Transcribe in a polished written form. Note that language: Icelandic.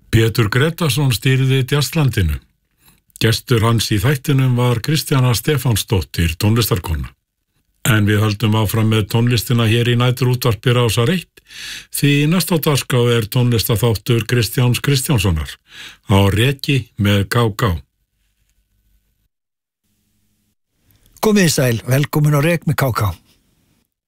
Pétur Gretarsson stýrði Jazzlandinu. Gestur hans í þættinum var Kristjana Stefánsdóttir, tónlistarkona. En við höldum áfram með tónlistina hér í næturútvarpi Rásar 1, því næst á dagskrá er tónlistaþáttur Kristjáns Kristjánssonar á Reki með Gá-Gá. Komið sæl, velkomin á Rek með Gá-Gá.